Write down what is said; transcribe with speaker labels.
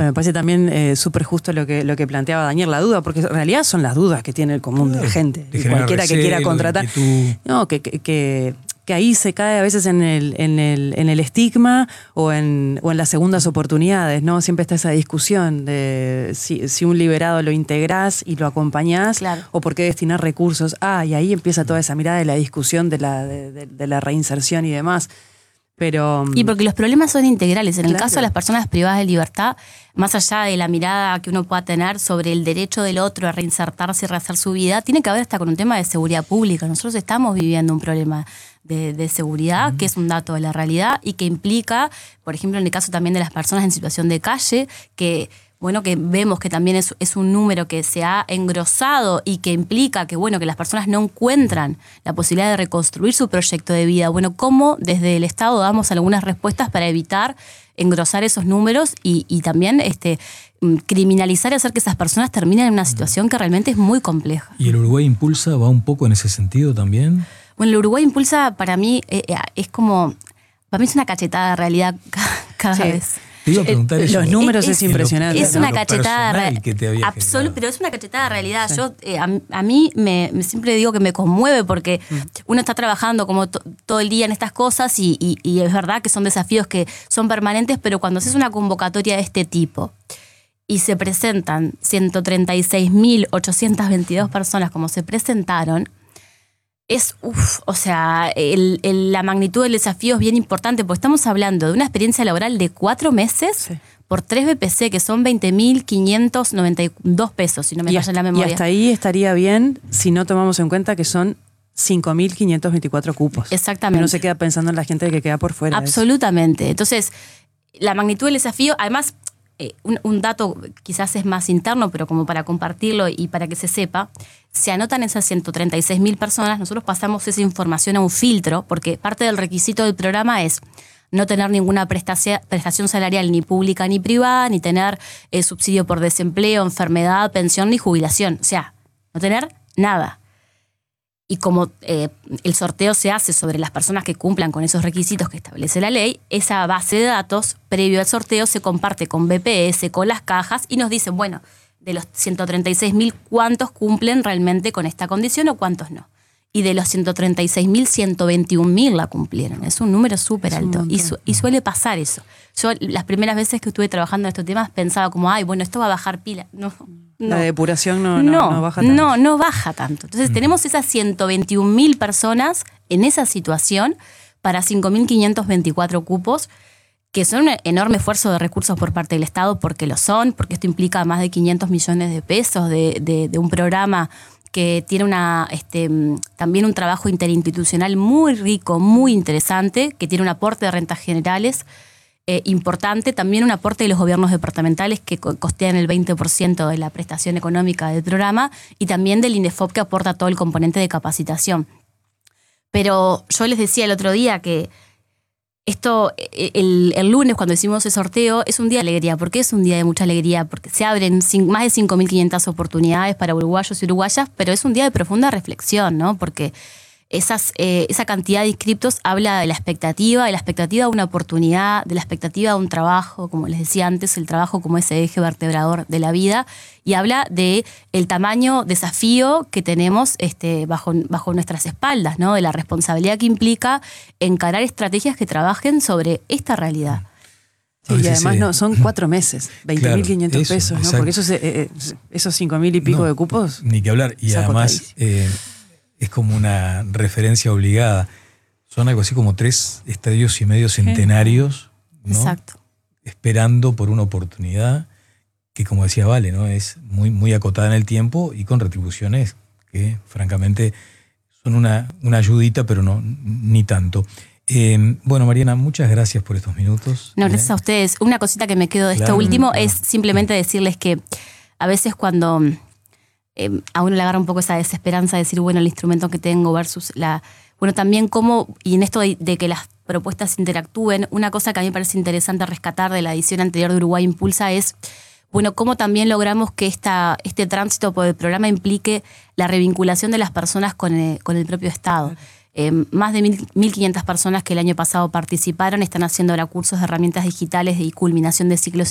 Speaker 1: Me parece también súper justo lo que planteaba Daniel, la duda, porque en realidad son las dudas que tiene el común de la gente.
Speaker 2: De
Speaker 1: Cualquiera que quiera contratar. No, que ahí se cae a veces en el estigma o en las segundas oportunidades, ¿no? Siempre está esa discusión de si un liberado lo integrás y lo acompañás,
Speaker 3: claro,
Speaker 1: o por qué destinar recursos. Y ahí empieza toda esa mirada de la discusión de la reinserción y demás.
Speaker 3: Y porque los problemas son integrales. En el
Speaker 1: claro,
Speaker 3: caso de las personas privadas de libertad, más allá de la mirada que uno pueda tener sobre el derecho del otro a reinsertarse y rehacer su vida, tiene que ver hasta con un tema de seguridad pública. Nosotros estamos viviendo un problema de seguridad, que es un dato de la realidad y que implica, por ejemplo, en el caso también de las personas en situación de calle, que vemos que también es un número que se ha engrosado y que implica que las personas no encuentran la posibilidad de reconstruir su proyecto de vida. ¿Cómo desde el Estado damos algunas respuestas para evitar engrosar esos números y también criminalizar y hacer que esas personas terminen en una situación que realmente es muy compleja?
Speaker 2: ¿Y el Uruguay Impulsa va un poco en ese sentido también?
Speaker 3: Bueno, el Uruguay Impulsa para mí es una cachetada de realidad cada vez.
Speaker 2: Te iba a preguntar
Speaker 1: los números es impresionante.
Speaker 3: Es una cachetada
Speaker 2: absoluta,
Speaker 3: pero es una cachetada de realidad. Sí. Yo a mí me siempre digo que me conmueve porque uno está trabajando como todo el día en estas cosas y es verdad que son desafíos que son permanentes, pero cuando haces una convocatoria de este tipo y se presentan 136.822 personas como se presentaron, la magnitud del desafío es bien importante porque estamos hablando de una experiencia laboral de 4 meses, sí, por 3 BPC, que son 20.592 pesos, si no me falla la memoria.
Speaker 1: Y hasta ahí estaría bien si no tomamos en cuenta que son 5.524 cupos.
Speaker 3: Exactamente.
Speaker 1: Uno se queda pensando en la gente que queda por fuera.
Speaker 3: Absolutamente. Entonces, la magnitud del desafío, además, un dato quizás es más interno, pero como para compartirlo y para que se sepa, se anotan esas 136.000 personas, nosotros pasamos esa información a un filtro, porque parte del requisito del programa es no tener ninguna prestación salarial ni pública ni privada, ni tener subsidio por desempleo, enfermedad, pensión ni jubilación. O sea, no tener nada. Y como el sorteo se hace sobre las personas que cumplan con esos requisitos que establece la ley, esa base de datos previo al sorteo se comparte con BPS, con las cajas y nos dicen, de los 136.000, ¿cuántos cumplen realmente con esta condición o cuántos no? Y de los 136.000, 121.000 la cumplieron. Es un número súper alto. Y suele pasar eso. Yo las primeras veces que estuve trabajando en estos temas pensaba como, esto va a bajar pila. No.
Speaker 1: La depuración no baja tanto.
Speaker 3: No baja tanto. Entonces tenemos esas 121.000 personas en esa situación para 5.524 cupos, que son un enorme esfuerzo de recursos por parte del Estado, porque lo son, porque esto implica más de 500 millones de pesos de un programa que tiene también un trabajo interinstitucional muy rico, muy interesante, que tiene un aporte de rentas generales importante, también un aporte de los gobiernos departamentales que costean el 20% de la prestación económica del programa y también del INDEFOP que aporta todo el componente de capacitación. Pero yo les decía el otro día que esto, el lunes cuando hicimos el sorteo, es un día de alegría. ¿Por qué es un día de mucha alegría? Porque se abren más de 5.500 oportunidades para uruguayos y uruguayas, pero es un día de profunda reflexión, ¿no? Porque esa cantidad de inscriptos habla de la expectativa de una oportunidad, de la expectativa de un trabajo, como les decía antes, el trabajo como ese eje vertebrador de la vida, y habla de el tamaño desafío que tenemos bajo nuestras espaldas, ¿no? De la responsabilidad que implica encarar estrategias que trabajen sobre esta realidad.
Speaker 1: Sí, y además son 4 meses, 20.500 pesos, ¿no?
Speaker 2: Exacto.
Speaker 1: Porque esos 5.000 y pico de cupos.
Speaker 2: Ni que hablar. Y además es como una referencia obligada. Son algo así como 3 estadios y medio centenarios, ¿no?
Speaker 3: Exacto.
Speaker 2: Esperando por una oportunidad que, como decía Vale, ¿no? Es muy, muy acotada en el tiempo y con retribuciones que, francamente, son una ayudita, pero ni tanto. Mariana, muchas gracias por estos minutos.
Speaker 3: No, gracias a ustedes. Una cosita que me quedo de esto último es simplemente decirles que a veces cuando a uno le agarra un poco esa desesperanza de decir, el instrumento que tengo versus también cómo, y en esto de que las propuestas interactúen, una cosa que a mí me parece interesante rescatar de la edición anterior de Uruguay Impulsa es, cómo también logramos que este tránsito por el programa implique la revinculación de las personas con el propio Estado. Más de 1.500 personas que el año pasado participaron están haciendo ahora cursos de herramientas digitales y culminación de ciclos